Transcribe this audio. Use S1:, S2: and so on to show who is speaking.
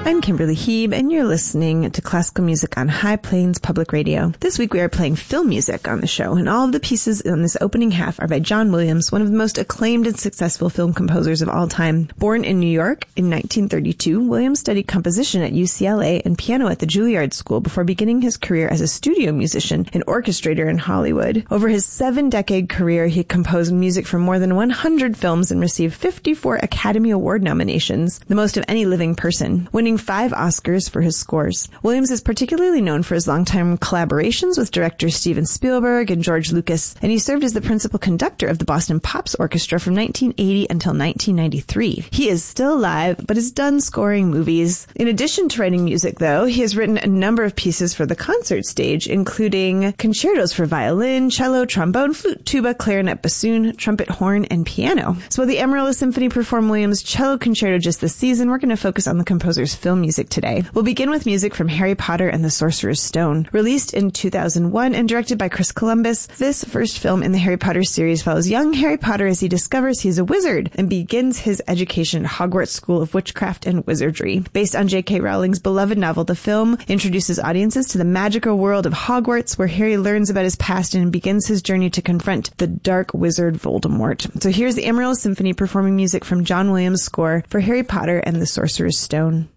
S1: I'm Kimberly Heeb, and you're listening to Classical Music on High Plains Public Radio. This week we are playing film music on the show, and all of the pieces in this opening half are by John Williams, one of the most acclaimed and successful film composers of all time. Born in New York in 1932, Williams studied composition at UCLA and piano at the Juilliard School before beginning his career as a studio musician and orchestrator in Hollywood. Over his 7-decade career, he composed music for more than 100 films and received 54 Academy Award nominations, the most of any living person, winning 5 Oscars for his scores. Williams is particularly known for his longtime collaborations with directors Steven Spielberg and George Lucas, and he served as the principal conductor of the Boston Pops Orchestra from 1980 until 1993. He is still alive, but is done scoring movies. In addition to writing music, though, he has written a number of pieces for the concert stage, including concertos for violin, cello, trombone, flute, tuba, clarinet, bassoon, trumpet, horn, and piano. So while the Amaryllis Symphony performed Williams' cello concerto just this season, we're going to focus on the composer's film music today. We'll begin with music from Harry Potter and the Sorcerer's Stone. Released in 2001 and directed by Chris Columbus, this first film in the Harry Potter series follows young Harry Potter as he discovers he's a wizard and begins his education at Hogwarts School of Witchcraft and Wizardry. Based on J.K. Rowling's beloved novel, the film introduces audiences to the magical world of Hogwarts, where Harry learns about his past and begins his journey to confront the dark wizard Voldemort. So here's the Amaryllis Symphony performing music from John Williams' score for Harry Potter and the Sorcerer's Stone.